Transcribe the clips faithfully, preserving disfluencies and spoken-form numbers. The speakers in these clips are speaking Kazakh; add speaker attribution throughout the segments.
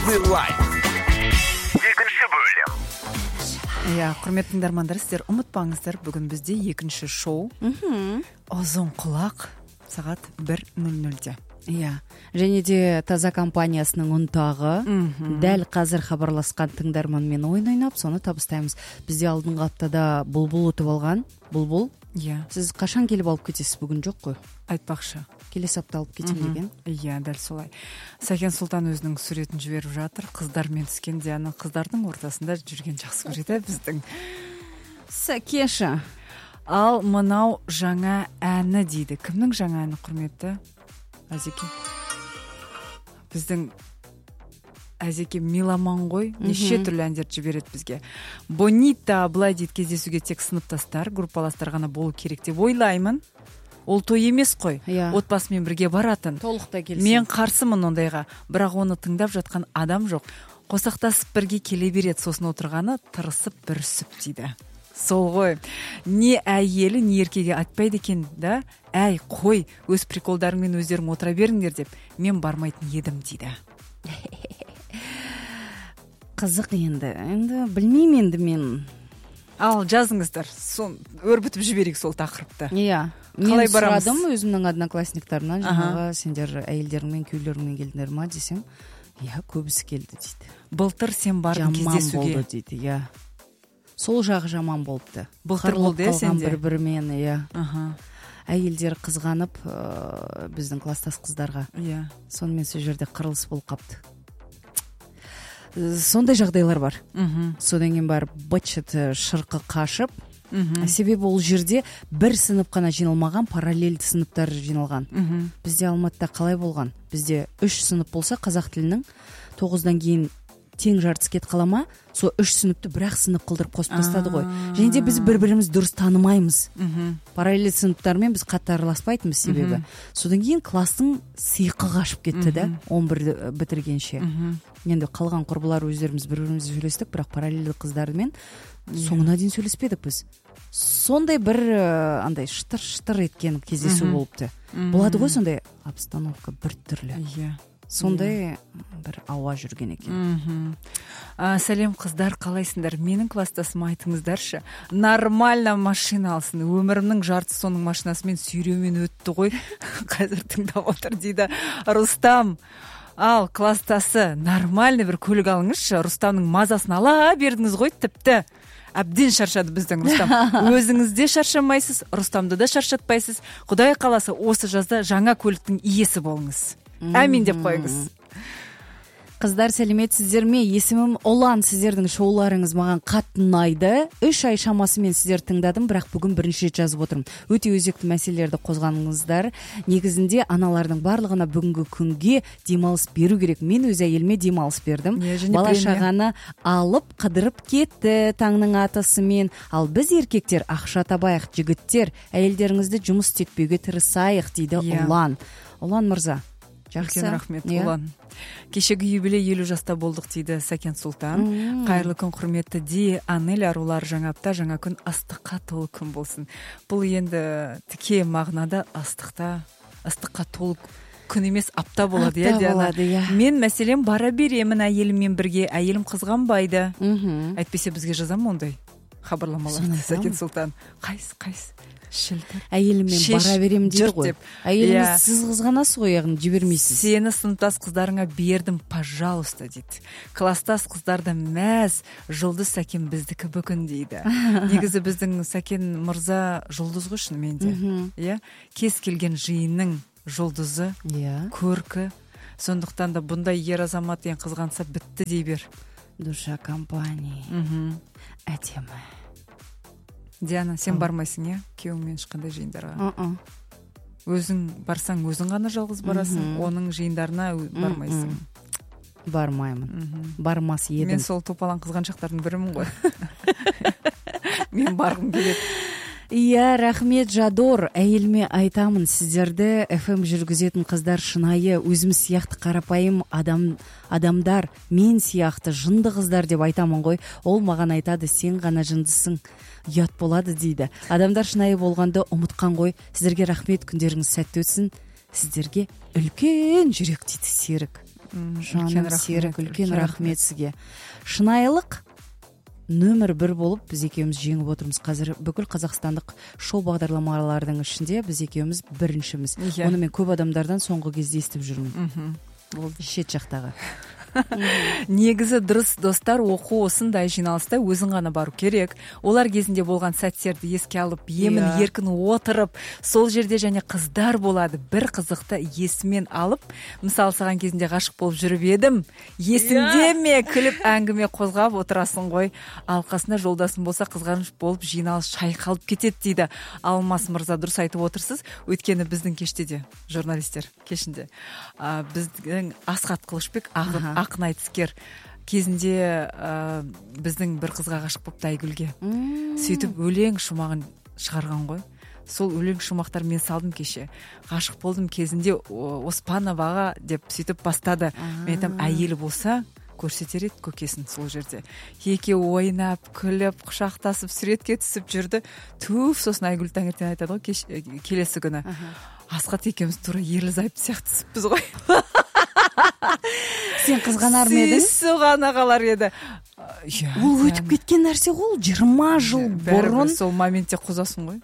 Speaker 1: Easy Life. Екінші бөлім.
Speaker 2: Иә, құрметті тыңдармандар, сіздер ұмытпаңыздар, бүгін бізде екінші шоу. Ұзын құлақ сағат бір нөл нөлде.
Speaker 3: Иә, және де таза компаниясының ұнтағы. Дәл қазір хабарласқан тыңдарманмен ойын ойнап, соны табыстаймыз. Бізде алдыңғы аптада бұлбұл ұтып алған. Бұлбұл.
Speaker 2: Иә.
Speaker 3: Сіз қашан келіп алып кетесіз? Бүгін жоқ қой.
Speaker 2: Айтпақшы.
Speaker 3: Келесі апта алып кетем деген.
Speaker 2: Иә, дәл солай. Сәкен Сұлтан өзінің суретін жіберіп жатыр. Қыздармен түскен Диана қыздардың ортасында жүрген жақсы көреді біздің.
Speaker 3: Сәкеша.
Speaker 2: Ал мынау жаңа әні дейді. Кімнің жаңа әні, құрметті Әзеке? Біздің Әзеке меломан ғой, неше түрлі әндерді жібереді бізге. Бонита былай дейді, кездесуге тек сыныптастар, группаластар ғана болу керек деп ойлаймын. Ол той емес қой, отбасымен бірге баратын.
Speaker 3: Толықтай келсін.
Speaker 2: Мен қарсымын ондайға, бірақ оны тыңдап жатқан адам жоқ. Қосақтасып бірге келе береді, сосын отырғаны тырысып бүрісіп дейді. Сол ғой. Не әйелі, не еркеге айтпайды екен, да? Әй, қой, өз приколдарыңмен өздерің отыра беріңдер деп, мен бармайтын едім дейді.
Speaker 3: Қызық енді. Енді білмеймін енді мен.
Speaker 2: Ал жазыңыздар, сон өрбітіп жіберейік сол тақырыпты.
Speaker 3: Иә.
Speaker 2: Қалай
Speaker 3: мен
Speaker 2: барамыз?
Speaker 3: сұрадым өзімнің одноклассниктарымнан, жаңағы сендер әйелдеріңмен күйеулеріңмен келдіңдер ма десем, иә, көбісі келді дейді.
Speaker 2: Былтыр сен бардың кездесуге.
Speaker 3: Жаман болды дейді, иә. Сол жағы жаман болыпты.
Speaker 2: Былтыр болды иә сенде?
Speaker 3: Бір-бірімен, иә.
Speaker 2: Аха.
Speaker 3: Әйелдер қызғанып, ә, біздің кластас қыздарға.
Speaker 2: Иә.
Speaker 3: Сонымен сол жерде қырылыс болып қапты. Сондай жағдайлар бар. Содан кейін бар быт-шыт шырқы қашып. Себебі ол жерде бір сынып қана жиналмаған, параллельді сыныптар жиналған. Бізде Алматыда қалай болған? Бізде үш сынып болса, қазақ тілінің тоғыздан кейін тең жартысы кет қалама, сол үш сыныпты бір-ақ сынып қылдырып қосып тастады ғой. Және де біз бір-біріміз дұрыс танымаймыз. Параллель сыныптармен біз қатты араласпайтынбыз себебі. Содан кейін кластың сиқы қашып кетті да, он бірді бітіргенше. Енді қалған құрбылар өздеріміз бір-біріміз сөйлестік, бірақ параллельді қыздармен соңына дейін сөйлеспедік біз. Сондай бір андай шытыр-шытыр еткен кездесу болыпты. Болады ғой сондай обстановка бір түрлі.
Speaker 2: Иә.
Speaker 3: Сондай бір ауа жүрген екен.
Speaker 2: Сәлем қыздар, қалайсыңдар? Менің кластасыма айтыңыздаршы. Нормально машина алсын. Өмірімнің жартысы соның машинасымен сүйреумен өтті ғой. Қазір тыңдап отыр дейді Рустам. Ал кластасы нормальный бір көлік алыңызшы. Рустамның мазасын ала бердіңіз ғой тіпті. Әбден шаршады біздің Рустам. Өзіңіз де шаршамайсыз, Рустамды да шаршатпайсыз. Құдай қаласа осы жазда жаңа көліктің иесі болыңыз. Әмин деп қойыңыз.
Speaker 3: Қыздар, сәлеметсіздер ме? Есімім Олан. Сіздердің шоуларыңыз маған қатты ұнайды. Үш ай шамасымен сіздер тыңдадым, бірақ бүгін бірінші рет жазып отырмын. Өте өзекті мәселелерді қозғаныңыздар. Негізінде аналардың барлығына бүгінгі күнге демалыс беру керек. Мен өз әйеліме демалыс бердім. Бала шағаны алып қыдырып кетті таңның атысымен. Ал біз еркектер ақша табайық, жігіттер, әйелдеріңізді жұмыс істетпеуге тырысайық дейді Олан. Олан мырза.
Speaker 2: Жақсы, рахмет, Олан. Кешегі юбилей елу жаста болдық дейді Сәкен Сұлтан. Қайырлы күн, құрметті Ди, Анель арулар, жаңа апта, жаңа күн ыстыққа толы күн болсын. Бұл енді тіке мағынада ыстықта, ыстыққа толы күн емес апта болады, иә, Диана. Мен мәселем бара беремін әйеліммен бірге, әйелім қызғанбайды. Әйтпесе бізге жазам ондай хабарламаларды, Сәкен Сұлтан. Қайс, қайс.
Speaker 3: Әйелімен бара берем дейді ғой. Әйеліңіз сіз қызғанасыз ғой, яғни жібермейсіз.
Speaker 2: Сені сыныптас қыздарыңа бердім, пожалуйста дейді. Кластас қыздарда мәз, жұлдыз Сәкен біздікі бүгін дейді. Негізі біздің Сәкен мырза жұлдыз ғой шынымен де. Кез келген жиынның жұлдызы, көркі. Сондықтан да бұндай ер азамат ең қызғанса бітті дей бер.
Speaker 3: Душа компания. Әдемі.
Speaker 2: Диана, сен бармайсың, иә? Күйеуіңмен ешқандай жиындарға. Өзің барсаң, өзің ғана жалғыз барасың, оның жиындарына бармайсың.
Speaker 3: Бармаймын. Бармас едім.
Speaker 2: Мен сол топалан қызғаншақтардың бірімін ғой. Мен барғым келеді.
Speaker 3: Иә, рахмет, Жадор. Әйеліме айтамын, сіздерді эф эм жүргізетін қыздар шынайы, өзім сияқты қарапайым адам, адамдар, мен сияқты жынды қыздар деп айтамын ғой. Ол маған айтады, сен ғана жындысың. Ұят болады дейді. Адамдар шынайы болғанды ұмытқан ғой. Сіздерге рахмет, күндеріңіз сәтті өтсін. Сіздерге үлкен жүрек дейді Серік. жаным серік, үлкен рахмет сізге. Шынайылық нөмір бір болып біз екеуміз жеңіп отырмыз. Қазір бүкіл қазақстандық шоу бағдарламалардың ішінде біз екеуміз біріншіміз. Оны мен көп адамдардан соңғы кезде естіп жүрмін. Болды шет жақтағы.
Speaker 2: Негізі дұрыс достар, оқу осындай жиналыста өзің ғана бару керек. Олар кезінде болған сәттерді еске алып, емін yeah. еркін отырып, сол жерде және қыздар болады. Бір қызықты есімен алып, мысалы саған кезінде ғашық болып жүріп едім, есіңде ме yeah. күліп әңгіме қозғап отырасың ғой. Алқасында жолдасың болса қызғаныш болып жиналыс шайқалып кетеді дейді. Алмас мырза, дұрыс айтып отырсыз. Өйткені біздің кеште де журналистер кешінде ә, біздің Асхат Қылышбек ағып ақын айтыскер кезінде ә, біздің бір қызға ғашық болыпты, Айгүлге. Сөйтіп өлең шумағын шығарған ғой. Сол өлең шумақтар мен салдым кеше. Ғашық болдым кезінде Оспановаға деп сөйтіп бастады. Мен айтам, әйелі болса көрсетер еді көкесін сол жерде. Екеуі ойнап, күліп, құшақтасып, суретке түсіп жүрді. Туф, сосын Айгүл таңертең айтады ғой, кеш, келесі күні. Асхат екеуміз тура ерлі-зайыпты сияқты түсіппіз ғой.
Speaker 3: Сен қызғанар ма едің?
Speaker 2: Сүйсіған ағалар еді.
Speaker 3: Ол өтіп кеткен нәрсе ғой, жиырма жыл бұрын.
Speaker 2: Сол моментте қозасың ғой.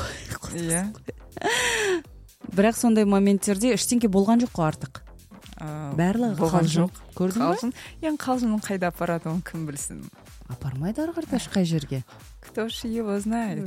Speaker 3: Бірақ сондай моменттерде ештеңе болған жоқ қой артық. Барлығы қалжың. Көрдің бе?
Speaker 2: Ең қалжыңның қайда апарады, оны кім білсін.
Speaker 3: Апармайды ары қарата ешқай жерге.
Speaker 2: Кто ж его знает.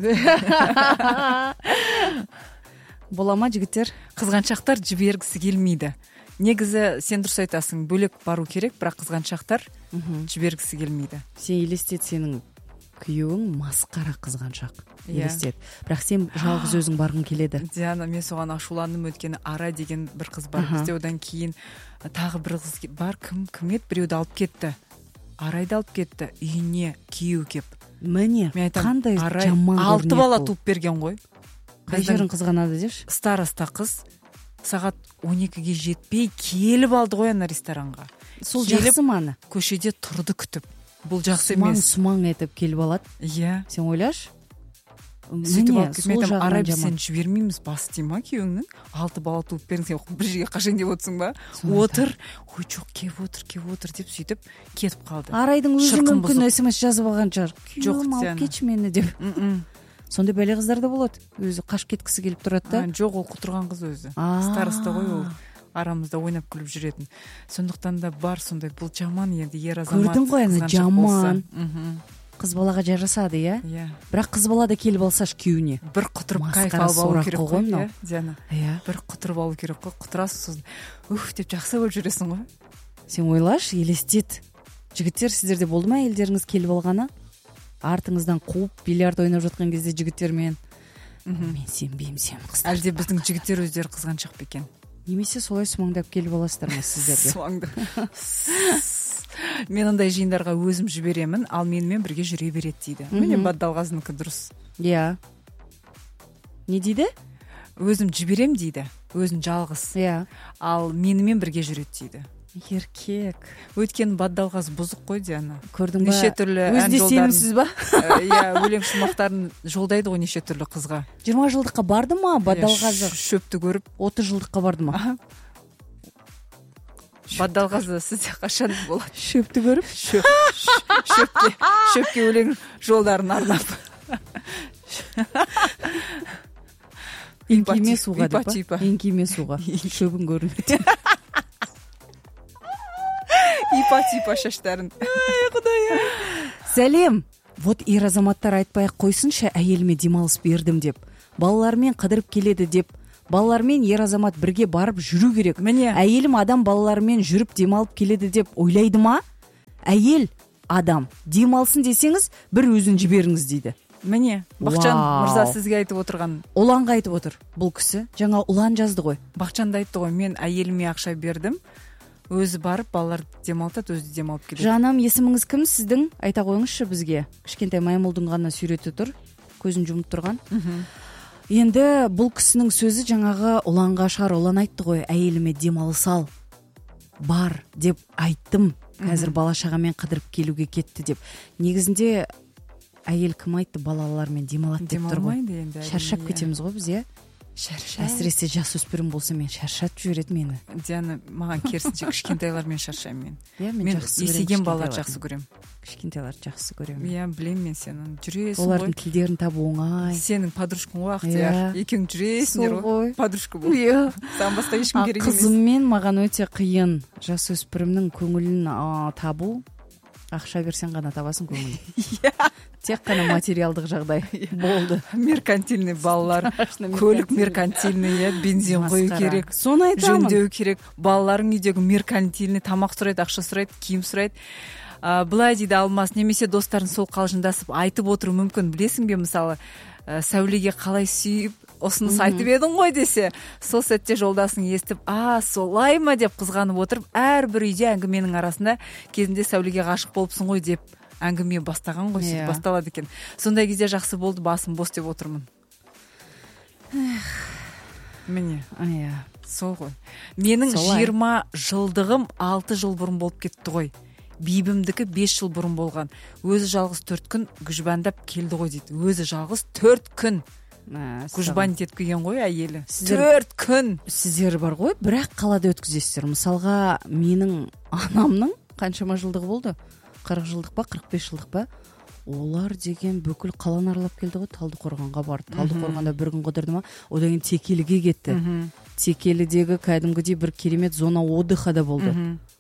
Speaker 3: Бола ма жігіттер?
Speaker 2: Қызғаншақтар жібергісі келмейді. Негізі сен дұрыс айтасың, бөлек бару керек, бірақ қызғаншақтар жібергісі келмейді.
Speaker 3: Сен елестет, сенің күйеуің масқара қызғаншақ. Елестет. Бірақ сен жалғыз өзің барғың келеді.
Speaker 2: Диана, мен соған ашуландым, өткені Ара деген бір қыз бар. Бізде одан кейін тағы бір қыз бар, кім кім еді, біреуді алып кетті. Арайды алып кетті, үйіне күйеу кеп.
Speaker 3: Міне, қандай жаман көрінеді.
Speaker 2: Алты бала туып берген ғой.
Speaker 3: Қай жерін қызғанады деші?
Speaker 2: Староста қыз сағат он екіге жетпей келіп алды ғой ана ресторанға.
Speaker 3: Сол жақсы маны?
Speaker 2: Көшеде тұрды күтіп. Бұл жақсы емес.
Speaker 3: Сумаң етіп келіп алады.
Speaker 2: Иә.
Speaker 3: Сен ойлаш?
Speaker 2: Сөйтіп алып кетіп, арай біз сен жібермейміз, бас дейма күйеуіңнің. Алты бала туып бердің, сен бір жерге қашан деп отырсың ба? Отыр. Ой, жоқ, кеп отыр, кеп отыр деп сөйтіп кетіп қалды.
Speaker 3: Арайдың өзі мүмкін смс жазып алған шығар. Күйеуім алып кетші мені деп. Сондай бәле қыздар да болады. Өзі қашып кеткісі келіп тұрады да.
Speaker 2: Жоқ, ол құтырған қыз өзі. Староста ғой ол. Арамызда ойнап күліп жүретін. Сондықтан да бар сондай, бұл жаман енді ер азамат.
Speaker 3: Көрдің ғой, ана жаман. Қыз балаға жарасады, иә?
Speaker 2: Иә.
Speaker 3: Бірақ қыз бала да келіп алсаш күйеуіне.
Speaker 2: Бір құтырып кайф алу керек қой, иә, Диана.
Speaker 3: Иә.
Speaker 2: Бір құтырып алу керек қой, құтырасың сосын. Уф деп жақсы болып жүресің ғой.
Speaker 3: Сен ойлаш, елестет. Жігіттер, сіздерде болды ма елдеріңіз келіп алғаны? Артыңыздан қуып бильярд ойнап жатқан кезде жігіттермен мен сенбеймін, сен қыздар.
Speaker 2: Әлде біздің жігіттер өздері қызғаншақ па екен?
Speaker 3: Немесе солай сумаңдап келіп аласыздар ма сіздерде?
Speaker 2: Сумаңдап. Мен ондай жиындарға өзім жіберемін, ал менімен бірге жүре береді дейді. Міне Баддалғазынікі дұрыс.
Speaker 3: Иә. Не дейді?
Speaker 2: Өзім жіберем дейді. Өзін жалғыз.
Speaker 3: Иә.
Speaker 2: Ал менімен бірге жүреді дейді.
Speaker 3: Еркек.
Speaker 2: Өйткені Баддалғаз бұзық қой, Диана.
Speaker 3: Көрдің ба?
Speaker 2: Неше түрлі ән
Speaker 3: жолдарын. Өзі де сенімсіз ба?
Speaker 2: Иә, өлең шумақтарын жолдайды ғой неше түрлі қызға.
Speaker 3: жиырма жылдыққа барды ма Баддалғазы?
Speaker 2: Шөпті көріп.
Speaker 3: отыз жылдыққа барды ма?
Speaker 2: Баддалғазы сізде қашан болады?
Speaker 3: Шөпті көріп?
Speaker 2: Шөпке, шөпке өлең жолдарын арнап.
Speaker 3: Еңкейме суға деп па? Еңкейме суға. Шөбін көрінеді.
Speaker 2: Ипа-типа шаштарын.
Speaker 3: Ай, құдайым. Сәлем. Вот ер азаматтар айтпай-ақ қойсыншы, әйеліме демалыс бердім деп. Балалармен қыдырып келеді деп. Балалармен ер азамат бірге барып жүру керек.
Speaker 2: Міне.
Speaker 3: Әйелім адам балалармен жүріп демалып келеді деп ойлайды ма? Әйел адам демалсын десеңіз, бір өзін жіберіңіз дейді.
Speaker 2: Міне, Бақчан мырза сізге айтып отырған.
Speaker 3: Ұланға айтып отыр. Бұл кісі жаңа Ұлан жазды ғой.
Speaker 2: Бақчан да айтты ғой, мен әйеліме ақша бердім. Өзі барып, балалар демалтады, өзі демалып келеді.
Speaker 3: Жаным, есіміңіз кім сіздің? Айта қойыңызшы бізге. Кішкентай маймылдың ғана сүйреті тұр. Көзін жұмып тұрған. Енді бұл кісінің сөзі жаңағы Ұланға шығар. Ұлан айтты ғой, әйеліме демалыс ал. Бар деп айттым. Қазір бала шағамен қыдырып келуге кетті деп. Негізінде әйел кім айтты, балалармен демалады деп тұр ғой. Шаршап кетеміз ғой біз, иә?
Speaker 2: шаршайды.
Speaker 3: әсіресе жасөспірім болса мен шаршатып жібереді мені.
Speaker 2: Диана маған керісінше кішкентайлармен шаршаймын мен.
Speaker 3: Иә,
Speaker 2: Мен
Speaker 3: жақсы
Speaker 2: есейген
Speaker 3: көремін
Speaker 2: балаларды
Speaker 3: кішкентайларды.
Speaker 2: жақсы көремін.
Speaker 3: Кішкентайларды жақсы көремін.
Speaker 2: Иә, білемін мен сені. Жүресің
Speaker 3: Олардың
Speaker 2: ғой.
Speaker 3: тілдерін табу оңай.
Speaker 2: Сенің подружкаң ғой Ақтияр.
Speaker 3: Иә.
Speaker 2: Екеуің жүресіңдер
Speaker 3: Сол
Speaker 2: ғой.
Speaker 3: ғой.
Speaker 2: Подружка бол.
Speaker 3: Иә.
Speaker 2: Саған басқа ешкім
Speaker 3: А
Speaker 2: керек емес.
Speaker 3: қызыммен маған өте қиын. Жасөспірімнің көңілін а, табу. Ақша берсең ғана табасың көңілін. Тек қана материалдық жағдай болды.
Speaker 2: Меркантильный балалар, көлік меркантильный, бензин қою керек,
Speaker 3: соны айтамын.
Speaker 2: жөндеу керек. Балаларың үйдегі меркантильный, тамақ сұрайды, ақша сұрайды, киім сұрайды. А, былай дейді Алмас, немесе достарын сол қалжыңдасып айтып отыру мүмкін. Білесің бе, мысалы, ә, Сәулеге қалай сүйіп ұсыныс айтып едің ғой десе, сол сәтте жолдасың естіп, а, солай ма деп қызғанып отырып, әрбір үйде әңгіменің арасында кезінде Сәулеге ғашық болыпсың ғой деп әңгіме бастаған ғой, сөйтіп басталады екен. Сондай кезде жақсы болды, басым бос деп отырмын. Міне,
Speaker 3: Иә.
Speaker 2: сол ғой. Менің жиырма жылдығым алты жыл бұрын болып кетті ғой. Бибімдікі бес жыл бұрын болған. Өзі жалғыз төрт күн гүжбандап келді ғой дейді. Өзі жалғыз төрт күн гүжбанд етіп келген ғой әйелі. төрт күн.
Speaker 3: Сіздер бар ғой, бірақ қалада өткізесіздер. Мысалға, менің анамның қаншама жылдығы болды? қырық жылдық па, қырық бес жылдық па? Олар деген бүкіл қаланы аралап келді ғой, Талдықорғанға барды. Талдықорғанда бір күн қыдырды ма, одан кейін Текеліге кетті. Текелідегі кәдімгідей бір керемет зона отдыха да болды.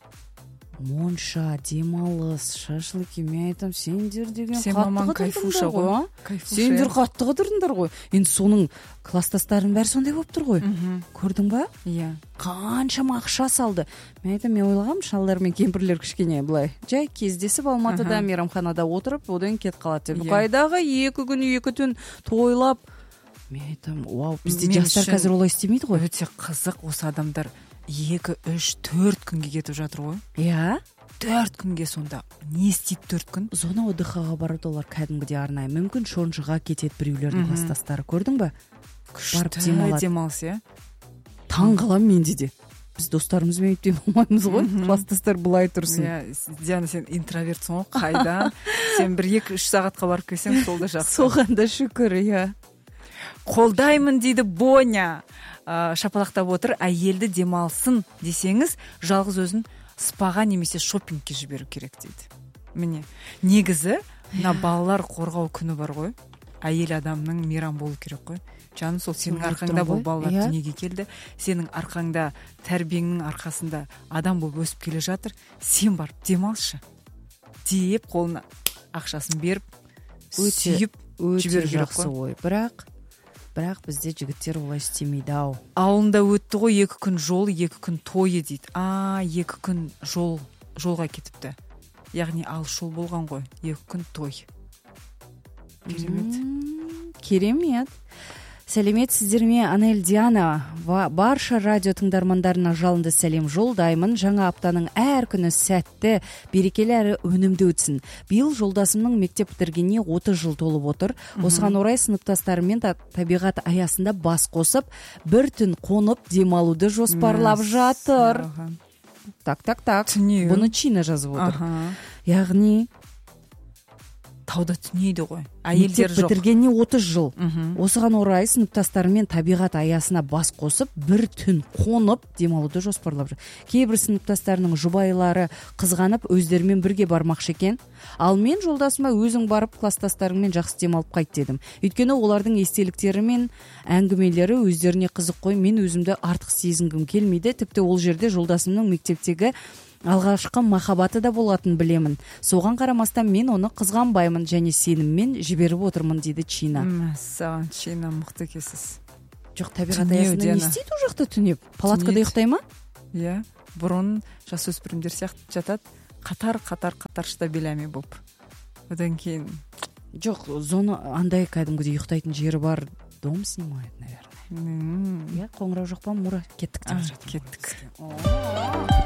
Speaker 3: Монша, демалыс, шашлыки, мен айтам, сендер деген қатты қыдырдыңдар ғой. Сендер қатты қыдырдыңдар ғой. Енді соның класстастарының бәрі сондай болып тұр ғой. Көрдің ба?
Speaker 2: Иә.
Speaker 3: Қаншама ақша салды. Мен айтам, мен ойлағам, шалдар мен кемпірлер кішкене былай жай кездесіп Алматыда мейрамханада отырып, одан кет қалады деп. Қайдағы екі күн, екі түн тойлап. Мен айтам, вау, бізде жастар қазір олай істемейді ғой.
Speaker 2: Өте қызық, осы адамдар екі, үш, төрт күнге кетіп жатыр ғой.
Speaker 3: Иә.
Speaker 2: Төрт күнге сонда не істейді төрт күн?
Speaker 3: Зона отдыхаға барады олар кәдімгідей арнайы. Мүмкін Шонжыға кетеді біреулердің класстастары, көрдің ба?
Speaker 2: Күшті демалыс, иә.
Speaker 3: Таң қалам менде де. Біз достарымызбен өйтпей болмаймыз ғой. Класстастар былай тұрсын.
Speaker 2: Иә, Диана, сен интровертсың ғой, қайда? Сен бір екі, үш сағатқа барып келсең, сол да жақсы.
Speaker 3: Соған да шүкір, иә.
Speaker 2: Қолдаймын дейді Боня. Шапалақтап отыр, әйелді демалсын десеңіз, жалғыз өзін спаға немесе шопингке жіберу керек дейді. Міне, негізі мына балалар қорғау күні бар ғой. Әйел адамның мейрам болу керек қой. Жаным, сол сенің арқаңда бұл балалар дүниеге келді. Сенің арқаңда, тәрбиеңнің арқасында адам болып өсіп келе жатыр. Сен барып демалшы деп қолына ақшасын беріп, сүйіп жіберу керек қой.
Speaker 3: Бірақ Бірақ бізде жігіттер олай істемейді ау.
Speaker 2: Ауылында өтті ғой екі күн жол, екі күн тойы дейді. А, екі күн жол, жолға кетіпті. Яғни алыс жол болған ғой, екі күн той. Керемет.
Speaker 3: Керемет. Сәлеметсіздер ме, Анель Диана? Барша радио тыңдармандарына жалынды сәлем жолдаймын. Жаңа аптаның әр күні сәтті, берекелі әрі өнімді өтсін. Биыл жолдасымның мектеп бітіргеніне отыз жыл толып отыр. Осыған орай сыныптастарымен табиғат аясында бас қосып, бір түн қонып демалуды жоспарлап жатыр. Так, так, так. Бұны Чина жазып отыр. Яғни
Speaker 2: тауда түнейді ғой. Әйелдер жоқ.
Speaker 3: Мектеп бітіргеніне отыз жыл. Осыған орай сыныптастарымен табиғат аясына бас қосып, бір түн қонып демалуды жоспарлап жүр. Кейбір сыныптастарының жұбайлары қызғанып өздерімен бірге бармақшы екен. Ал мен жолдасыма өзің барып класстастарыңмен жақсы демалып қайт дедім. Өйткені олардың естеліктері мен әңгімелері өздеріне қызық қой, мен өзімді артық сезінгім келмейді. Тіпті ол жерде жолдасымның мектептегі алғашқы махаббаты да болатын білемін. Соған қарамастан мен оны қызғанбаймын және сеніммен жіберіп отырмын дейді Чина.
Speaker 2: Саған Чина, мықты екенсіз.
Speaker 3: Жоқ, табиғат аясында не істейді ол жақта түнеп? Палаткада ұйықтай ма?
Speaker 2: Иә, бұрын жасөспірімдер сияқты жатады, қатар-қатар қатар штабелями болып. Одан кейін
Speaker 3: жоқ, зона андай кәдімгідей ұйықтайтын жері бар. Дом снимает, наверное. Иә, қоңырау жоқ па, Мура? Кеттік деп жатыр.
Speaker 2: Кеттік.